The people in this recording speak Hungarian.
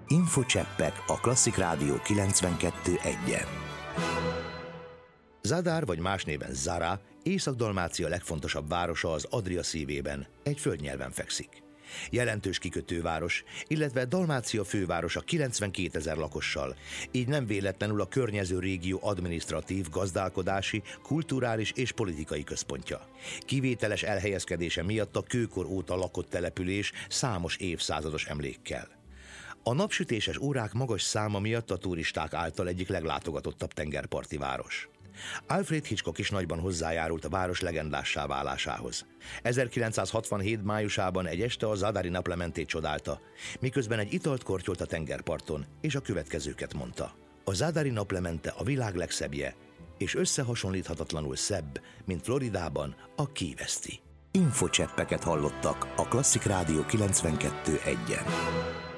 Infocseppek a Klasszik Rádió 92.1-en. Zadar, vagy más néven Zara, Észak-Dalmácia legfontosabb városa az Adria szívében, egy földnyelven fekszik. Jelentős kikötőváros, illetve Dalmácia fővárosa 92 000 lakossal, így nem véletlenül a környező régió adminisztratív, gazdálkodási, kulturális és politikai központja. Kivételes elhelyezkedése miatt a kőkor óta lakott település számos évszázados emlékkel. A napsütéses órák magas száma miatt a turisták által egyik leglátogatottabb tengerparti város. Alfred Hitchcock is nagyban hozzájárult a város legendássá válásához. 1967 májusában egy este a Zadari naplementét csodálta, miközben egy italt kortyolt a tengerparton, és a következőket mondta. A Zadari naplemente a világ legszebbje, és összehasonlíthatatlanul szebb, mint Floridában a Key West-i. Infocseppeket hallottak a Klasszik Rádió 92.1-en.